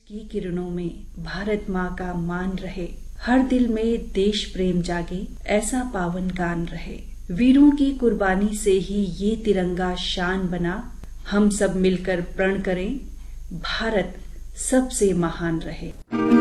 की किरणों में भारत माँ का मान रहे, हर दिल में देश प्रेम जागे, ऐसा पावन गान रहे। वीरों की कुर्बानी से ही ये तिरंगा शान बना, हम सब मिलकर प्रण करें, भारत सबसे महान रहे।